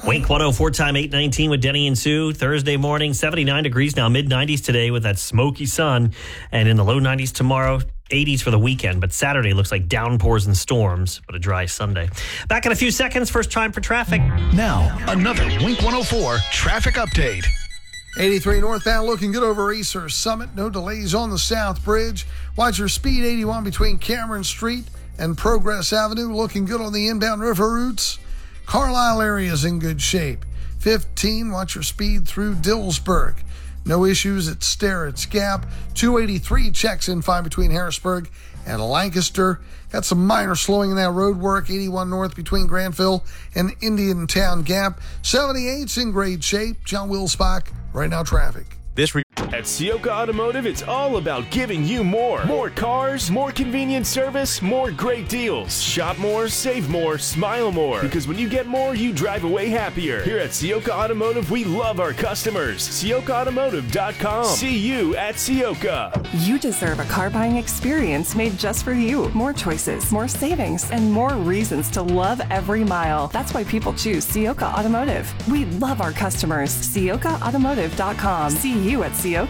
Wink 104 time 8:19 with Denny and Sue. Thursday morning, 79 degrees now, mid-90s today with that smoky sun. And in the low 90s tomorrow, 80s for the weekend. But Saturday looks like downpours and storms, but a dry Sunday. Back in a few seconds, first time for traffic. Now, another Wink 104 traffic update. 83 northbound looking good over Acer Summit. No delays on the South Bridge. Watch your speed 81 between Cameron Street and Progress Avenue. Looking good on the inbound river routes. Carlisle area is in good shape. 15, watch your speed through Dillsburg. No issues at Sterrett's Gap. 283 checks in fine between Harrisburg and Lancaster. Got some minor slowing in that road work. 81 north between Granville and Indiantown Gap. 78's in great shape. John Wilsbach, right now traffic. At Ciocca Automotive, it's all about giving you more. More cars, more convenient service, more great deals. Shop more, save more, smile more. Because when you get more, you drive away happier. Here at Ciocca Automotive, we love our customers. CioccaAutomotive.com. See you at Ciocca. You deserve a car buying experience made just for you. More choices, more savings, and more reasons to love every mile. That's why people choose Ciocca Automotive. We love our customers. CioccaAutomotive.com. See you at Ciocca.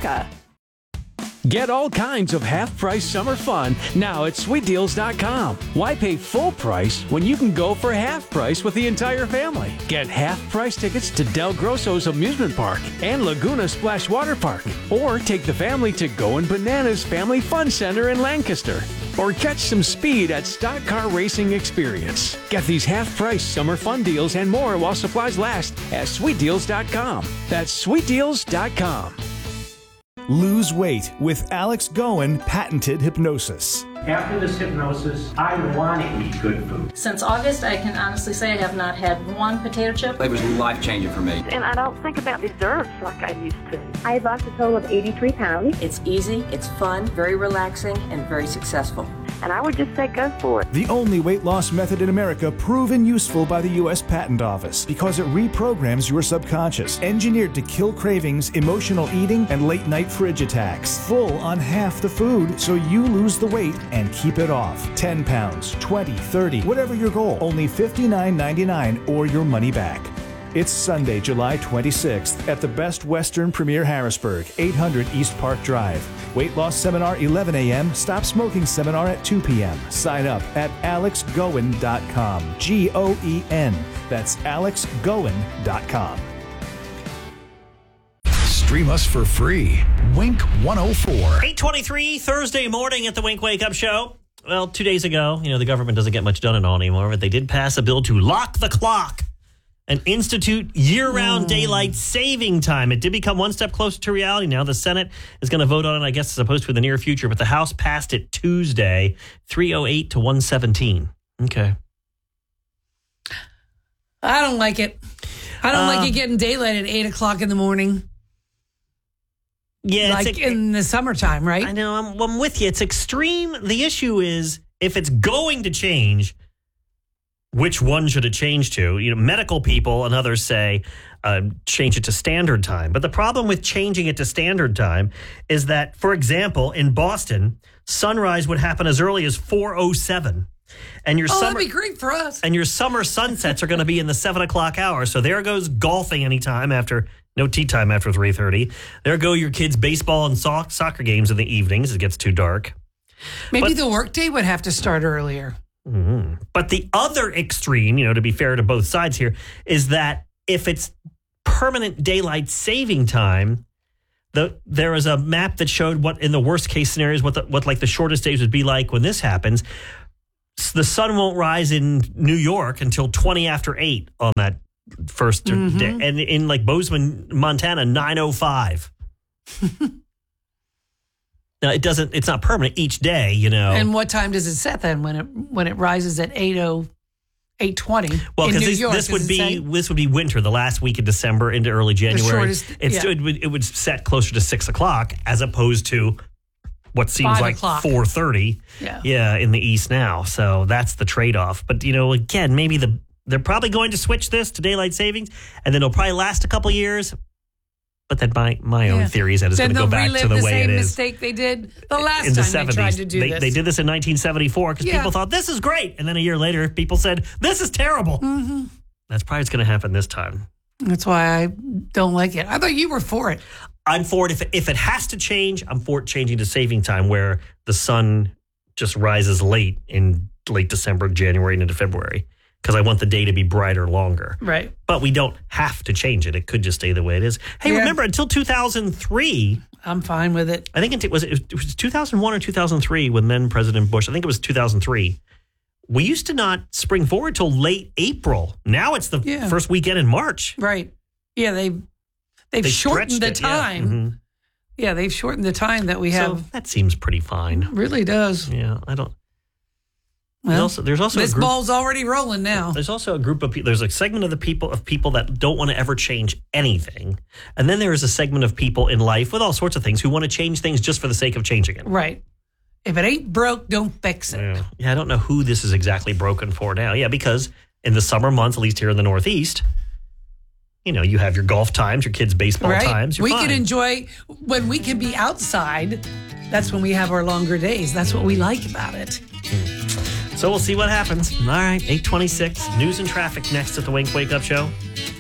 Get all kinds of half-price summer fun now at SweetDeals.com. Why pay full price when you can go for half price with the entire family? Get half-price tickets to Del Grosso's Amusement Park and Laguna Splash Water Park. Or take the family to Goin' Bananas Family Fun Center in Lancaster. Or catch some speed at Stock Car Racing Experience. Get these half-price summer fun deals and more while supplies last at SweetDeals.com. That's SweetDeals.com. Lose weight with Alex Goen patented hypnosis. After this hypnosis, I want to eat good food. Since August, I can honestly say I have not had one potato chip. It was life-changing for me. And I don't think about desserts like I used to. I lost a total of 83 pounds. It's easy, it's fun, very relaxing, and very successful. And I would just say go for it. The only weight loss method in America proven useful by the U.S. Patent Office because it reprograms your subconscious, engineered to kill cravings, emotional eating, and late-night fridge attacks. Full on half the food so you lose the weight and keep it off. 10 pounds, 20, 30, whatever your goal. Only $59.99 or your money back. It's Sunday, July 26th at the Best Western Premier Harrisburg, 800 East Park Drive. Weight loss seminar 11 a.m., stop smoking seminar at 2 p.m. Sign up at alexgoen.com. G-O-E-N. That's alexgoen.com. Stream us for free. Wink 104. 8:23 Thursday morning at the Wink Wake Up Show. Well, 2 days ago, the government doesn't get much done at all anymore, but they did pass a bill to lock the clock and institute year-round daylight saving time. It did become one step closer to reality. Now the Senate is going to vote on it, I guess, as opposed to in the near future, but the House passed it Tuesday, 308 to 117. Okay. I don't like it. I don't like it getting daylight at 8 o'clock in the morning. Yeah, like in the summertime, right? I know. I'm with you. It's extreme. The issue is if it's going to change, which one should it change to? Medical people and others say change it to standard time. But the problem with changing it to standard time is that, for example, in Boston, sunrise would happen as early as 4:07. And that'd be great for us. And your summer sunsets are going to be in the 7 o'clock hour. So there goes golfing anytime after. No tea time after 3:30. There go your kids' baseball and soccer games in the evenings. It gets too dark. Maybe the workday would have to start earlier. Mm-hmm. But the other extreme, to be fair to both sides here, is that if it's permanent daylight saving time, there is a map that showed what in the worst case scenarios, what like the shortest days would be like when this happens. The sun won't rise in New York until 20 after 8 on that first day, and in like Bozeman, Montana, 9:05. Now it's not permanent each day, And what time does it set then when it rises at 8:20? Well, because this would be winter, the last week of December into early January. It would set closer to 6 o'clock as opposed to what seems like 4:30. Yeah, in the east now. So that's the trade-off. But again, maybe they're probably going to switch this to daylight savings, and then it'll probably last a couple years. But then my own theory is that it's going to go back to the way it is. The same mistake they did the last time they tried to do this. They did this in 1974 because people thought, this is great. And then a year later, people said, this is terrible. Mm-hmm. That's probably what's going to happen this time. That's why I don't like it. I thought you were for it. I'm for it. If it has to change, I'm for it changing to saving time where the sun just rises late in late December, January, and into February. Because I want the day to be brighter longer. Right. But we don't have to change it. It could just stay the way it is. Hey, remember, until 2003... I'm fine with it. I think it was 2001 or 2003 when then President Bush, I think it was 2003, we used to not spring forward till late April. Now it's the first weekend in March. Right. Yeah, they've shortened the time. Yeah. Mm-hmm. Yeah, they've shortened the time that we have. So that seems pretty fine. It really does. Yeah, I don't... Well, there's also this a group, ball's already rolling now. There's also a group of people. There's a segment of people that don't want to ever change anything, and then there is a segment of people in life with all sorts of things who want to change things just for the sake of changing it. Right. If it ain't broke, don't fix it. Yeah, I don't know who this is exactly broken for now. Yeah, because in the summer months, at least here in the Northeast, you have your golf times, your kids' baseball times. We can enjoy when we can be outside. That's when we have our longer days. That's what we like about it. So we'll see what happens. All right, 8:26. News and traffic next at the Wink Wake Up Show.